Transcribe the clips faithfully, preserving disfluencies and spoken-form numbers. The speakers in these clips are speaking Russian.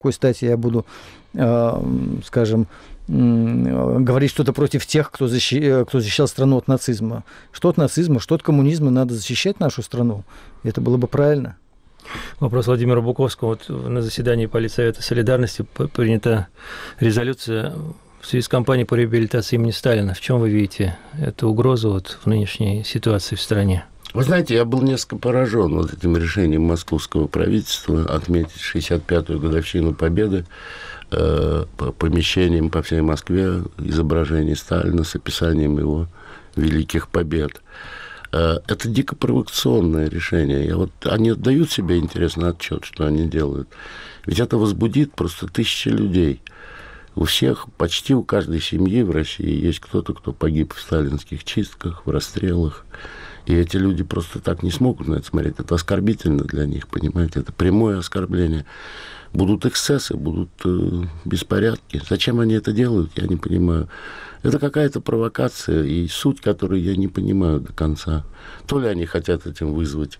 какой стати я буду, скажем, говорить что-то против тех, кто, защи... кто защищал страну от нацизма. Что от нацизма, что от коммунизма, надо защищать нашу страну. Это было бы правильно. Вопрос Владимира Буковского. Вот на заседании Политсовета солидарности принята резолюция в связи с кампанией по реабилитации имени Сталина. В чем вы видите эту угрозу вот в нынешней ситуации в стране? Вы знаете, я был несколько поражен вот этим решением московского правительства отметить шестьдесят пятую годовщину Победы э, по помещениям по всей Москве изображений Сталина с описанием его великих побед. Э, это дико провокационное решение. Я вот, они отдают себе, интересно, отчет, что они делают. Ведь это возбудит просто тысячи людей. У всех, почти у каждой семьи в России есть кто-то, кто погиб в сталинских чистках, в расстрелах. И эти люди просто так не смогут на это смотреть. Это оскорбительно для них, понимаете? Это прямое оскорбление. Будут эксцессы, будут э, беспорядки. Зачем они это делают, я не понимаю. Это какая-то провокация, и суть которой я не понимаю до конца. То ли они хотят этим вызвать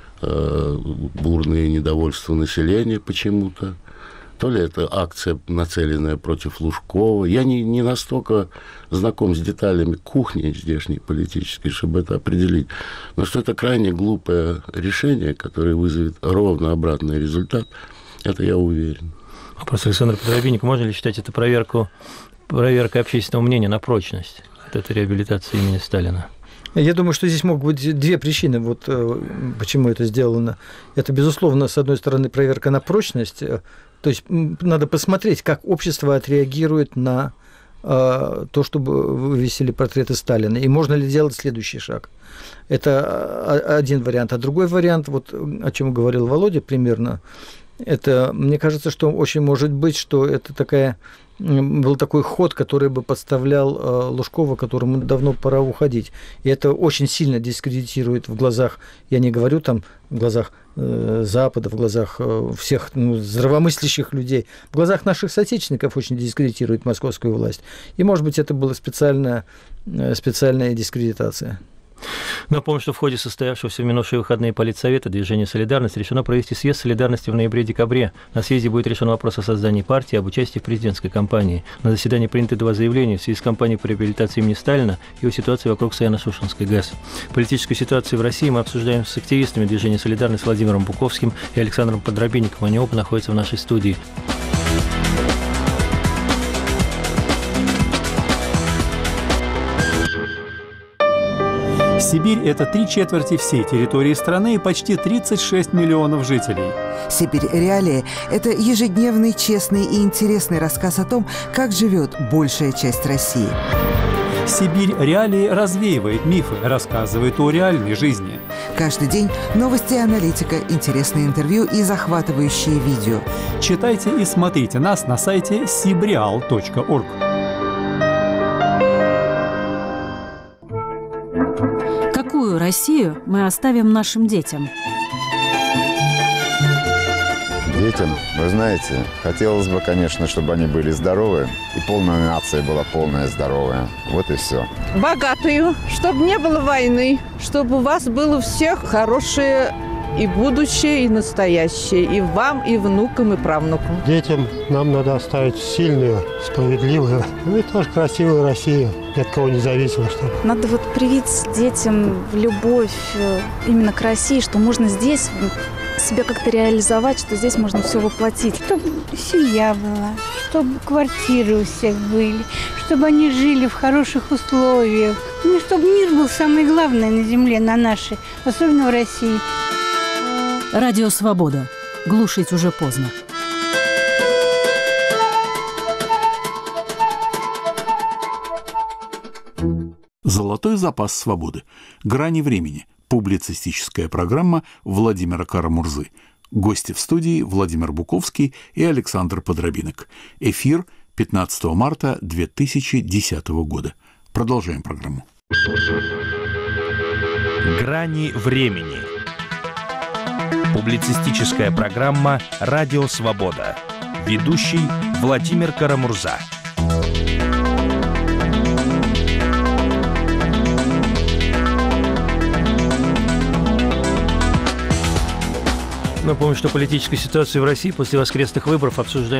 э, бурное недовольство населения почему-то, то ли это акция, нацеленная против Лужкова. Я не, не настолько знаком с деталями кухни здешней политической, чтобы это определить. Но что это крайне глупое решение, которое вызовет ровно обратный результат, это я уверен. Вопрос Александра Подробинника. Можно ли считать это проверку, проверкой общественного мнения на прочность вот этой реабилитации имени Сталина? Я думаю, что здесь могут быть две причины, вот почему это сделано. Это, безусловно, с одной стороны, проверка на прочность. То есть надо посмотреть, как общество отреагирует на э, то, чтобы вывесили портреты Сталина. И можно ли делать следующий шаг. Это один вариант. А другой вариант, вот о чем говорил Володя примерно, это, мне кажется, что очень может быть, что это такая, был такой ход, который бы подставлял Лужкова, которому давно пора уходить. И это очень сильно дискредитирует в глазах, я не говорю там в глазах э, Запада, в глазах э, всех ну, здравомыслящих людей, в глазах наших соотечественников очень дискредитирует московскую власть. И, может быть, это была специальная, э, специальная дискредитация. Напомню, что в ходе состоявшегося в минувшие выходные Политсовета движения «Солидарность» решено провести съезд «Солидарности» в ноябре-декабре. На съезде будет решен вопрос о создании партии и об участии в президентской кампании. На заседании приняты два заявления в связи с кампанией по реабилитации имени Сталина и о ситуации вокруг Саяно-Шушенской ГЭС. Политическую ситуацию в России мы обсуждаем с активистами движения «Солидарность» Владимиром Буковским и Александром Подробинником. Они оба находятся в нашей студии. Сибирь – это три четверти всей территории страны и почти тридцать шесть миллионов жителей. «Сибирь. Реалии» – это ежедневный, честный и интересный рассказ о том, как живет большая часть России. «Сибирь. Реалии» развеивает мифы, рассказывает о реальной жизни. Каждый день новости и аналитика, интересные интервью и захватывающие видео. Читайте и смотрите нас на сайте сибреал точка орг. Какую Россию мы оставим нашим детям? Детям, вы знаете, хотелось бы, конечно, чтобы они были здоровы, и полная нация была полная здоровая. Вот и все. Богатую, чтобы не было войны, чтобы у вас было всех хорошее и будущее, и настоящее, и вам, и внукам, и правнукам. Детям нам надо оставить сильную, справедливую, ну и тоже красивую Россию, ни от кого не зависимо. Чтобы. Надо вот привить детям любовь именно к России, что можно здесь себя как-то реализовать, что здесь можно все воплотить. Чтобы семья была, чтобы квартиры у всех были, чтобы они жили в хороших условиях. Ну, чтобы мир был самое главное на земле, на нашей, особенно в России. Радио «Свобода». Глушить уже поздно. Золотой запас свободы. Грани времени. Публицистическая программа Владимира Кара-Мурзы. Гости в студии Владимир Буковский и Александр Подробинок. Эфир пятнадцатого марта две тысячи десятого года. Продолжаем программу. Грани времени. Публицистическая программа «Радио Свобода». Ведущий Владимир Кара-Мурза. Напомню, что политическую ситуацию в России после воскресных выборов обсуждаем